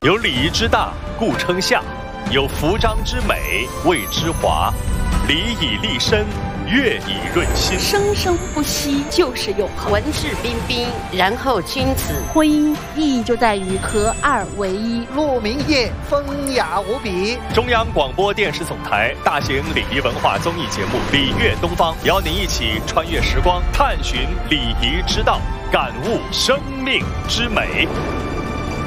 有礼仪之大，故称夏；有服装之美，谓之华。礼以立身，乐以润心。 生生不息就是永恒。 文质彬彬，然后君子。 婚姻意义就在于合二为一。 鹿鸣夜，风雅无比。 中央广播电视总台大型礼仪文化综艺节目《礼乐东方》，邀您一起穿越时光，探寻礼仪之道，感悟生命之美。